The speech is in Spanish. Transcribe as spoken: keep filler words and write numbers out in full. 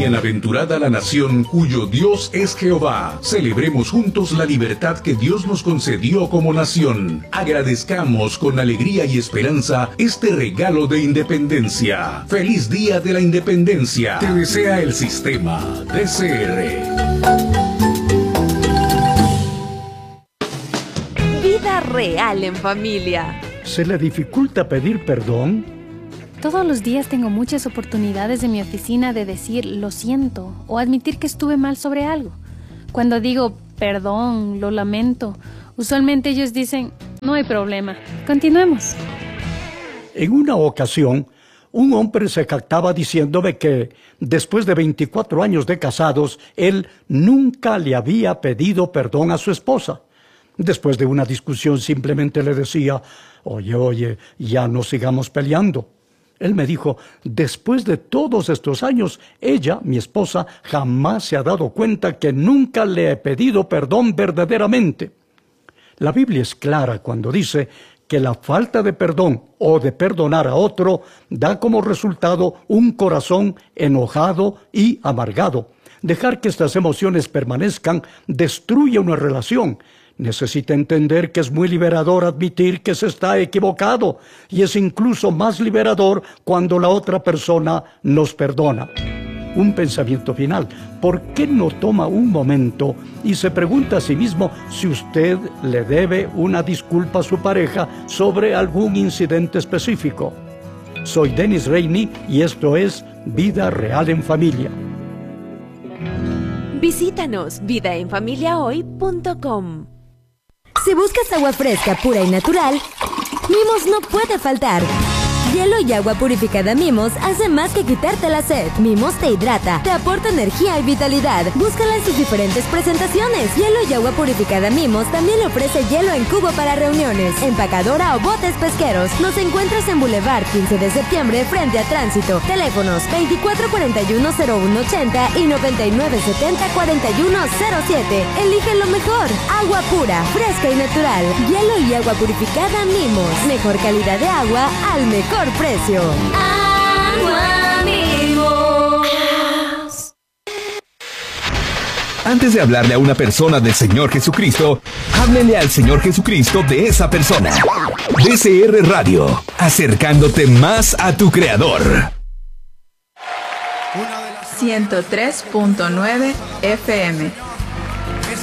Bienaventurada la nación cuyo Dios es Jehová. Celebremos juntos la libertad que Dios nos concedió como nación. Agradezcamos con alegría y esperanza este regalo de independencia. ¡Feliz Día de la Independencia! Te desea el sistema D C R. Vida real en familia. ¿Se le dificulta pedir perdón? Todos los días tengo muchas oportunidades en mi oficina de decir lo siento o admitir que estuve mal sobre algo. Cuando digo perdón, lo lamento, usualmente ellos dicen no hay problema, continuemos. En una ocasión, un hombre se jactaba diciéndome que después de veinticuatro años de casados, él nunca le había pedido perdón a su esposa. Después de una discusión simplemente le decía, oye, oye, ya no sigamos peleando. Él me dijo, después de todos estos años, ella, mi esposa, jamás se ha dado cuenta que nunca le he pedido perdón verdaderamente. La Biblia es clara cuando dice que la falta de perdón o de perdonar a otro da como resultado un corazón enojado y amargado. Dejar que estas emociones permanezcan destruye una relación. Necesita entender que es muy liberador admitir que se está equivocado y es incluso más liberador cuando la otra persona nos perdona. Un pensamiento final. ¿Por qué no toma un momento y se pregunta a sí mismo si usted le debe una disculpa a su pareja sobre algún incidente específico? Soy Dennis Rainey y esto es Vida Real en Familia. Visítanos vida en familia hoy punto com. Si buscas agua fresca, pura y natural, Mimos no puede faltar. Hielo y agua purificada Mimos hace más que quitarte la sed. Mimos te hidrata, te aporta energía y vitalidad. Búscala en sus diferentes presentaciones. Hielo y agua purificada Mimos también le ofrece hielo en cubo para reuniones, empacadora o botes pesqueros. Nos encuentras en Boulevard quince de septiembre frente a Tránsito. Teléfonos veinticuatro cuarenta y uno cero uno ochenta y noventa y nueve setenta cuarenta y uno cero siete. Elige lo mejor. Agua pura, fresca y natural. Hielo y agua purificada Mimos. Mejor calidad de agua al mejor precio. Agua Mimos. Antes de hablarle a una persona del Señor Jesucristo, háblele al Señor Jesucristo de esa persona. D C R Radio, acercándote más a tu Creador. ciento tres punto nueve F M